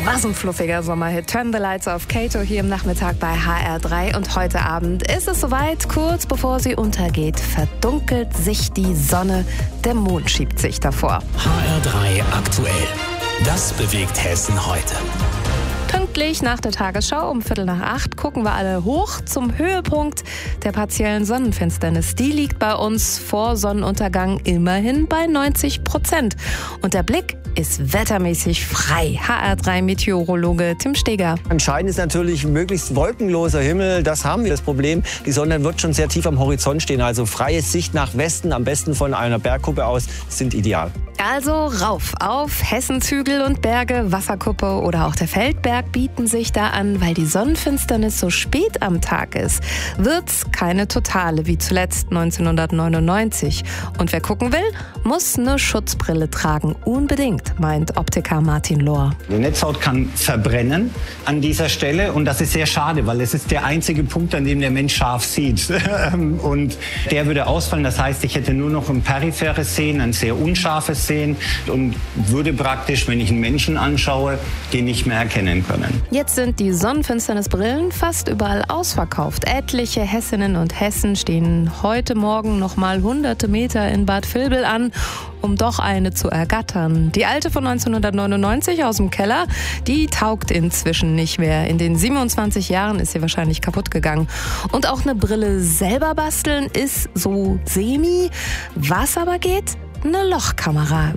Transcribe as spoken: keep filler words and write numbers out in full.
Was ein fluffiger Sommerhit. Turn the Lights Off. Kato hier im Nachmittag bei H R drei. Und heute Abend ist es soweit. Kurz bevor sie untergeht, verdunkelt sich die Sonne. Der Mond schiebt sich davor. H R drei aktuell. Das bewegt Hessen heute. Pünktlich nach der Tagesschau um Viertel nach acht gucken wir alle hoch zum Höhepunkt der partiellen Sonnenfinsternis. Die liegt bei uns vor Sonnenuntergang immerhin bei neunzig Prozent. Und der Blick ist wettermäßig frei. H R drei Meteorologe Tim Steger. Entscheidend ist natürlich möglichst wolkenloser Himmel. Das haben wir das Problem. Die Sonne wird schon sehr tief am Horizont stehen. Also freie Sicht nach Westen, am besten von einer Bergkuppe aus, sind ideal. Also rauf auf Hessens Hügel und Berge, Wasserkuppe oder auch der Feldberg bieten sich da an. Weil die Sonnenfinsternis so spät am Tag ist, wird's keine totale wie zuletzt neunzehnhundertneunundneunzig. Und wer gucken will, muss eine Schutzbrille tragen. Unbedingt, meint Optiker Martin Lohr. Die Netzhaut kann verbrennen an dieser Stelle und das ist sehr schade, weil es ist der einzige Punkt, an dem der Mensch scharf sieht. Und der würde ausfallen. Das heißt, ich hätte nur noch ein peripheres Sehen, ein sehr unscharfes Sehen und würde praktisch, wenn ich einen Menschen anschaue, den nicht mehr erkennen können. Jetzt sind die Sonnenfinsternisbrillen fast überall ausverkauft. Etliche Hessinnen und Hessen stehen heute Morgen noch mal hunderte Meter in Bad Vilbel an, um doch eine zu ergattern. Die alte von neunzehnhundertneunundneunzig aus dem Keller, die taugt inzwischen nicht mehr. In den siebenundzwanzig Jahren ist sie wahrscheinlich kaputt gegangen. Und auch eine Brille selber basteln ist so semi. Was aber geht? Eine Lochkamera.